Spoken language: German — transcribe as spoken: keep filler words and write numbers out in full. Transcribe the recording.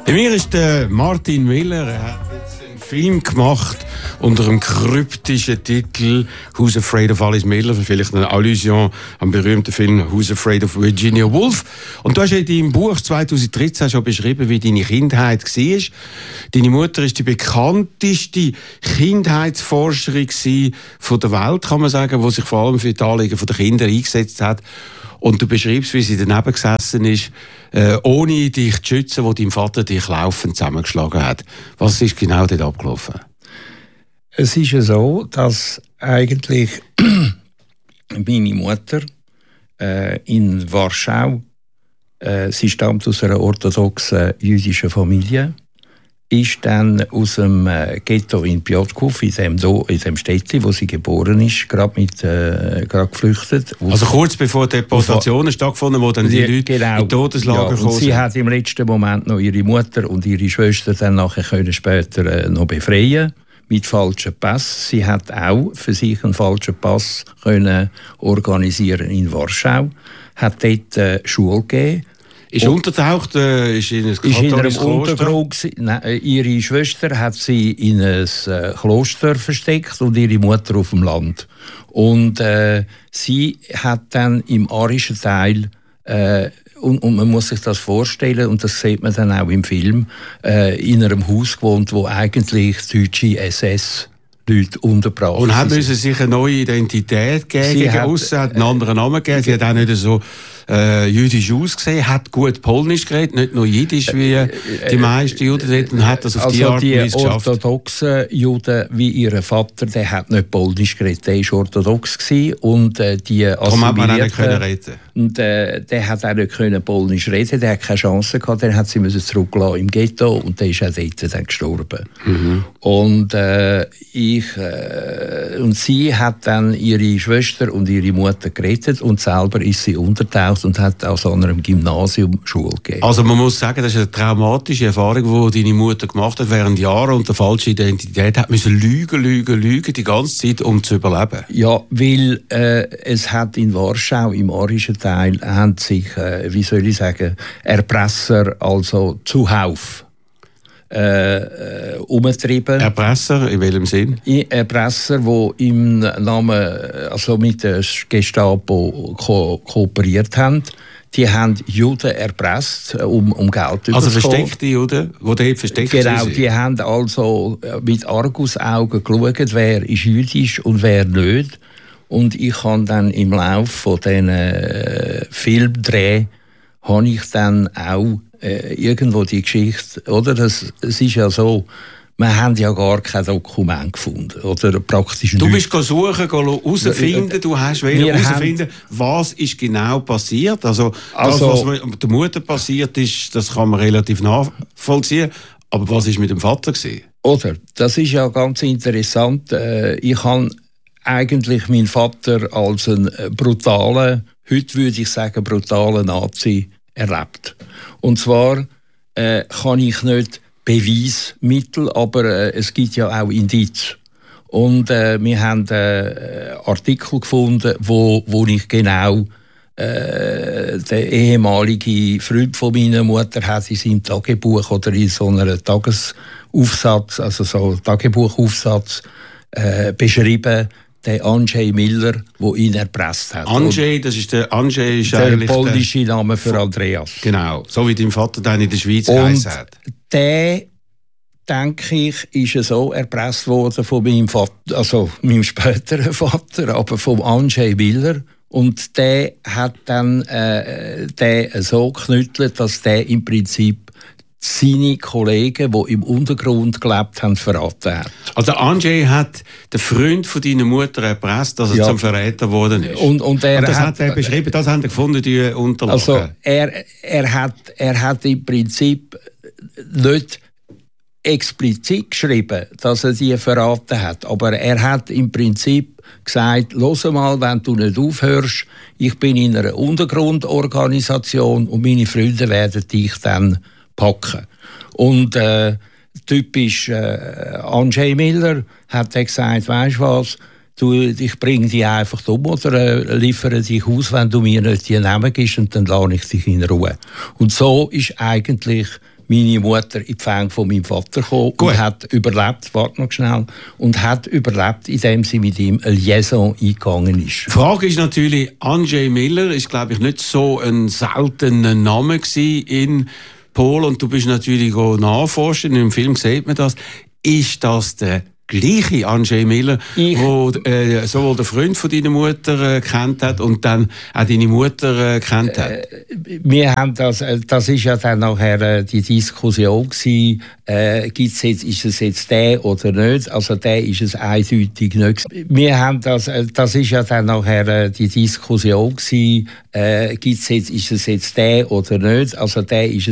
Bei mir ist der Martin Miller. Er hat jetzt einen Film gemacht unter dem kryptischen Titel «Who's Afraid of Alice Miller?» Vielleicht eine Allusion am berühmten Film «Who's Afraid of Virginia Woolf?» Und du hast in deinem Buch zweitausenddreizehn schon beschrieben, wie deine Kindheit war. Deine Mutter ist die bekannteste Kindheitsforscherin von der Welt, kann man sagen, die sich vor allem für die Anliegen der Kinder eingesetzt hat. Und du beschreibst, wie sie daneben gesessen ist, äh, ohne dich zu schützen, wo dein Vater dich laufend zusammengeschlagen hat. Was ist genau dort abgelaufen? Es ist ja so, dass eigentlich meine Mutter äh, in Warschau, äh, sie stammt aus einer orthodoxen jüdischen Familie, ist dann aus dem äh, Ghetto in Piotrków, in dem, Do- in dem Städtchen, wo sie geboren ist, gerade mit äh, gerade geflüchtet. Also kurz bevor die Deportationen stattgefunden, wo dann die ja, Leute genau, in Todeslager ja, gekommen sind. Sie hat im letzten Moment noch ihre Mutter und ihre Schwester dann nachher können später äh, noch befreien mit falschen Pass. Sie hat auch für sich einen falschen Pass können organisieren in Warschau, hat dort äh, Schule gegeben. Ist und untertaucht, äh, ist in ein katholisches Kloster? Nein, ihre Schwester hat sie in ein äh, Kloster versteckt und ihre Mutter auf dem Land. Und äh, sie hat dann im arischen Teil, äh, und, und man muss sich das vorstellen, und das sieht man dann auch im Film, äh, in einem Haus gewohnt, wo eigentlich deutsche S S Leute untergebracht. Und hat müssen sich eine neue Identität geben, sie gegen aussen, hat einen anderen Namen gegeben, sie hat auch nicht so äh, jüdisch ausgesehen, hat gut Polnisch geredet, nicht nur Jiddisch wie die meisten Juden dort, und hat das auf also die Art die geschafft. orthodoxen Juden, wie ihr Vater, der hat nicht Polnisch geredet, der war orthodox gewesen, und äh, die Darum hat man auch nicht können reden. Und äh, der hat auch nicht können Polnisch reden, der hat keine Chance gehabt, der hat sie müssen zurücklassen im Ghetto, und der ist auch dort dann gestorben. Mhm. Und äh, ich äh, und sie hat dann ihre Schwester und ihre Mutter gerettet, und selber ist sie untertaucht und hat auch an einem Gymnasium Schule gegeben. Also man muss sagen, das ist eine traumatische Erfahrung, die deine Mutter gemacht hat während Jahren unter falscher Identität. Hat müssen lügen, lügen, lügen die ganze Zeit, um zu überleben. Ja, weil äh, es hat in Warschau im arischen Teil haben sich, äh, wie soll ich sagen, Erpresser, also zuhauf Äh, äh, umgetrieben. Erpresser, in welchem Sinn? Erpresser, die im Namen, also mit der Gestapo ko- kooperiert haben. Die haben Juden erpresst, um, um Geld zu bekommen. Also versteckte Juden, die dort versteckt sind? Genau, die haben also mit Argusaugen geschaut, wer ist jüdisch und wer nicht. Und ich habe dann im Laufe von diesen äh, Filmdreh habe ich dann auch äh, irgendwo die Geschichte, oder? Das, es ist ja so, wir haben ja gar kein Dokument gefunden, oder praktisch Du nichts. bist suchen, herausfinden, du hast herausfinden, was ist genau passiert. Also, Also das, was mit der Mutter passiert ist, das kann man relativ nachvollziehen. Aber was ist mit dem Vater gewesen? Oder, das ist ja ganz interessant. Äh, ich habe eigentlich meinen Vater als einen brutalen, heute würde ich sagen, brutalen Nazi erlebt. Und zwar äh, kann ich nicht Beweismittel, aber äh, es gibt ja auch Indizien. Und äh, wir haben äh, Artikel gefunden, wo, wo ich genau äh, der ehemalige Freund von meiner Mutter hat in seinem Tagebuch oder in so einem Tagesaufsatz, also so Tagebuchaufsatz äh, beschrieben, der Andrzej Miller, der ihn erpresst hat. Andrzej, das ist der Andrzej ist der eigentlich polnische der Name für Andreas. Genau, so wie dein Vater dann in der Schweiz Und geheißen hat. Der, denke ich, ist so erpresst worden von meinem Vater, also meinem späteren Vater, aber vom Andrzej Miller. Und der hat dann äh, der so geknüttelt, dass der im Prinzip seine Kollegen, die im Untergrund gelebt haben, verraten hat. Also Andrzej hat den Freund von deiner Mutter erpresst, dass er ja. zum Verräter geworden ist. Und, und, er und das hat, hat er beschrieben, das haben wir gefunden, die Unterlagen. Also er, er, hat, er hat im Prinzip nicht explizit geschrieben, dass er die verraten hat, aber er hat im Prinzip gesagt, hör mal, wenn du nicht aufhörst, ich bin in einer Untergrundorganisation und meine Freunde werden dich dann packen. Und äh, typisch äh, Andrzej Miller hat er gesagt, weisst was, du, ich bringe dich einfach um oder äh, liefere dich aus, wenn du mir nicht die Namen gibst, und dann lasse ich dich in Ruhe. Und so ist eigentlich meine Mutter in die Fänge von meinem Vater gekommen und hat überlebt, warte noch schnell, und hat überlebt, indem sie mit ihm eine Liaison eingegangen ist. Die Frage ist natürlich, Andrzej Miller ist, glaube ich, nicht so ein seltener Name in Polen und du bist natürlich auch nachforschen, im Film sieht man das. Ist das der gleiche Andrzej Miller, der äh, sowohl der Freund von deiner Mutter äh, kennt hat und dann auch deine Mutter äh, kennt hat? Äh, wir haben das, das ist ja dann nachher äh, die Diskussion gewesen, äh, gibt's jetzt, ist es jetzt der oder nicht? Also der ist es eindeutig nicht. Wir haben das, das ist ja dann nachher äh, die Diskussion gewesen, äh, gibt's jetzt, ist es jetzt der oder nicht? Also der ist